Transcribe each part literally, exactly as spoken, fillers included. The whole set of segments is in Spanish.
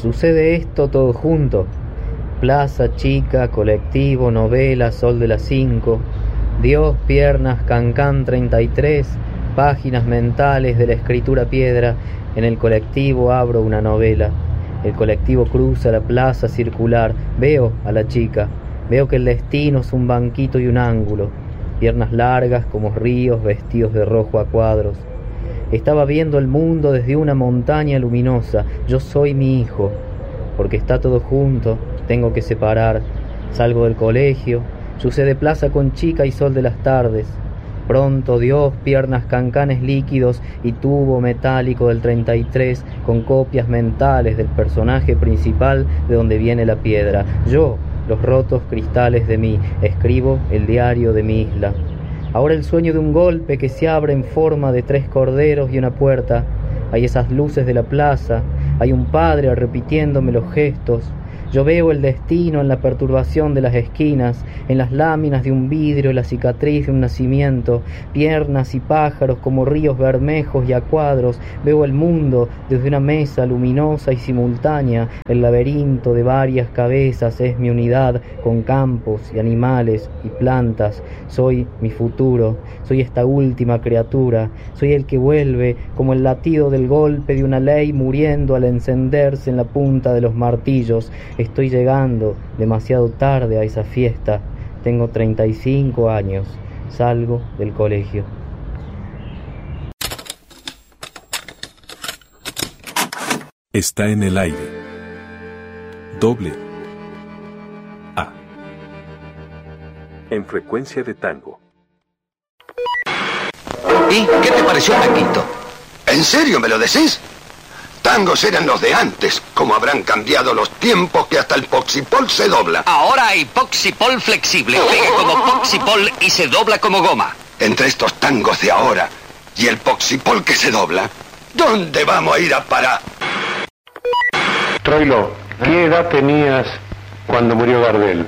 Sucede esto todo junto. Plaza, chica, colectivo, novela, sol de las cinco. Dios, piernas, cancán treinta y tres. Páginas mentales de la escritura piedra. En el colectivo abro una novela. El colectivo cruza la plaza circular. Veo a la chica. Veo que el destino es un banquito y un ángulo. Piernas largas como ríos vestidos de rojo a cuadros. Estaba viendo el mundo desde una montaña luminosa. Yo soy mi hijo. Porque está todo junto, tengo que separar. Salgo del colegio. Sucede plaza con chica y sol de las tardes. Pronto Dios, piernas, cancanes líquidos y tubo metálico del treinta y tres con copias mentales del personaje principal de donde viene la piedra. Yo, los rotos cristales de mí, escribo el diario de mi isla. Ahora el sueño de un golpe que se abre en forma de tres corderos y una puerta. Hay esas luces de la plaza, hay un padre repitiéndome los gestos. Yo veo el destino en la perturbación de las esquinas, en las láminas de un vidrio, la cicatriz de un nacimiento, piernas y pájaros como ríos bermejos y a cuadros. Veo el mundo desde una mesa luminosa y simultánea. El laberinto de varias cabezas es mi unidad con campos y animales y plantas. Soy mi futuro, soy esta última criatura, soy el que vuelve como el latido del golpe de una ley muriendo al encenderse en la punta de los martillos. Estoy llegando demasiado tarde a esa fiesta. Tengo treinta y cinco años. Salgo del colegio. Está en el aire. Doble A. En frecuencia de tango. ¿Y qué te pareció Tanguito? ¿En serio me lo decís? Tangos eran los de antes. Como habrán cambiado los tiempos que hasta el poxipol se dobla. Ahora hay poxipol flexible. Pega como poxipol y se dobla como goma. Entre estos tangos de ahora y el poxipol que se dobla, ¿dónde vamos a ir a parar? Troilo, ¿qué edad tenías cuando murió Gardel?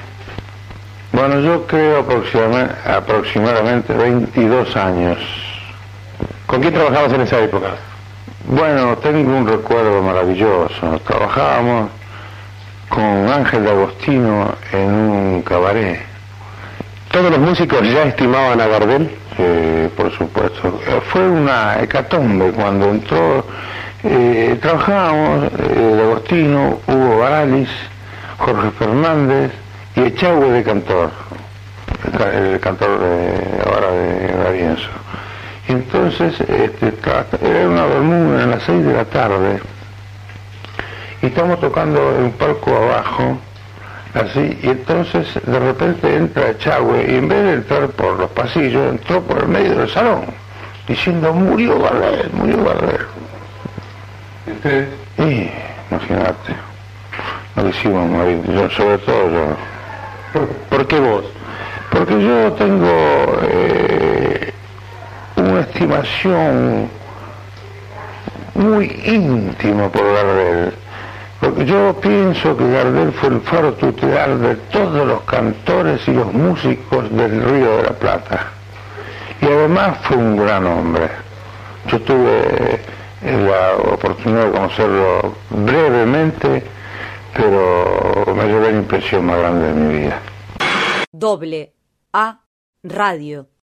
Bueno, yo creo aproximadamente, aproximadamente veintidós años. ¿Con quién trabajabas en esa época? Bueno, tengo un recuerdo maravilloso. Trabajábamos con Ángel de Agostino en un cabaret. ¿Todos los músicos ya estimaban a Gardel? Sí, por supuesto. Fue una hecatombe cuando entró. Eh, trabajábamos eh, de Agostino, Hugo Baralis, Jorge Fernández y Echagüe de cantor, el, el cantor de, ahora de Garienzo. Y entonces este, era una bermuda a las seis de la tarde y estamos tocando en un palco abajo, así, y entonces de repente entra Echagüe y en vez de entrar por los pasillos entró por el medio del salón diciendo murió Gardel, murió Gardel. ¿Y ustedes? Y imagínate, nos hicimos morir, yo, sobre todo yo. ¿Por qué vos? Porque yo tengo eh, una estimación muy íntima por Gardel, porque yo pienso que Gardel fue el faro tutelar de todos los cantores y los músicos del Río de la Plata, y además fue un gran hombre. Yo tuve la oportunidad de conocerlo brevemente, pero me llevé la impresión más grande de mi vida. Doble A Radio.